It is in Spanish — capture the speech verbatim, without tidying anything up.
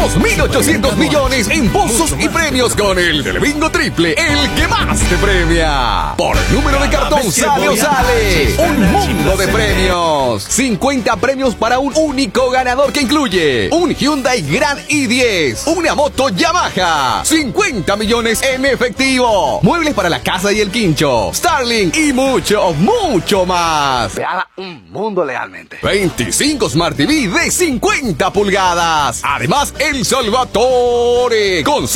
dos mil ochocientos millones en pozos y premios con el Telebingo Triple, el que más te premia. Por número de cartón sale o sale un mundo de premios. cincuenta premios para un único ganador que incluye un Hyundai Grand i diez, una moto Yamaha, cincuenta millones en efectivo, muebles para la casa y el quincho, Starlink y mucho, mucho más. Te haga un mundo legalmente. veinticinco Smart T V de cincuenta pulgadas. Además, el Salvatore con